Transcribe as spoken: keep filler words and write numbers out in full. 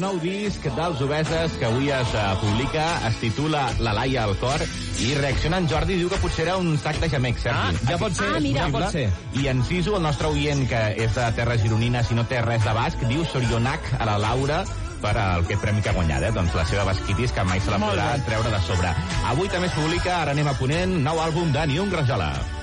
nou disc dels Obeses, que avui es uh, publica, es titula La Laia al cor, i reacciona en Jordi, diu que potser era un sac de gemecs, Sergi. Ah, ja pot ser, ah, mira. ja pot ser. I en Sisu, el nostre oient, que és de terra gironina, si no té res de basc, diu sorionac a la Laura per aquest premi que ha guanyat, eh? Doncs la seva basquitis, que mai se la podrà treure de sobre. Avui també es publica, ara anem a Ponent, nou àlbum de Ni un Rajola.